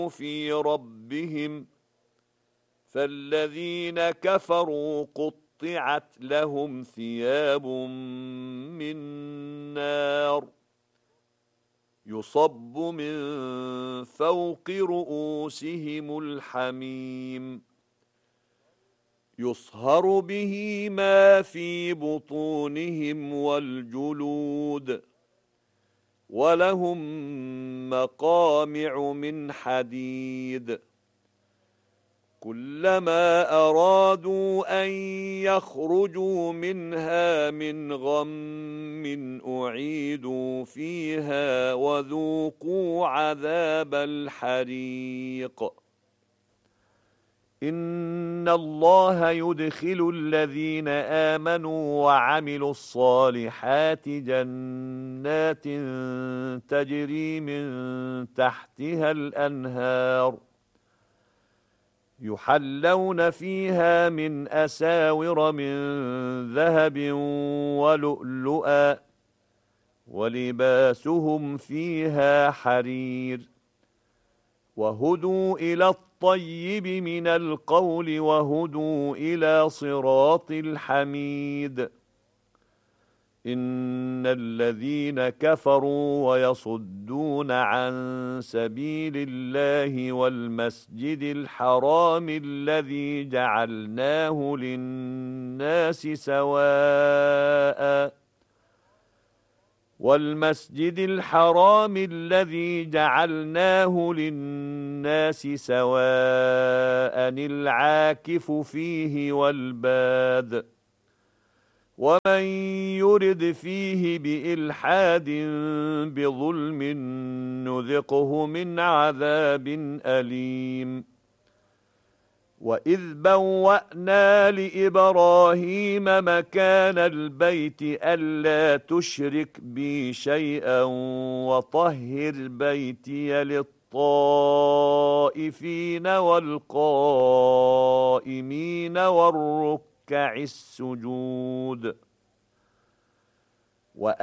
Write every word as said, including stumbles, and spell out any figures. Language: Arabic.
في ربهم فالذين كفروا قطعت لهم ثياب من نار يصب من فوق رؤوسهم الحميم يصهر به ما في بطونهم والجلود ولهم مقامع من حديد كلما أرادوا أن يخرجوا منها من غم أعيدوا فيها وذوقوا عذاب الحريق إن الله يدخل الذين آمنوا وعملوا الصالحات جنات تجري من تحتها الأنهار يحلون فيها من أساور من ذهب ولؤلؤا ولباسهم فيها حرير وهدوا إلى الطيب من القول وهدوا إلى صراط الحميد إن الذين كفروا ويصدون عن سبيل الله والمسجد الحرام الذي جعلناه للناس سواء والمسجد الحرام الذي جعلناه للناس سواء العاكف فيه والباد ومن يرد فيه بإلحاد بظلم نذقه من عذاب أليم وإذ بوأنا لإبراهيم مكان البيت ألا تشرك بي شيئا وطهر بيتي للطائفين والقائمين والركع السجود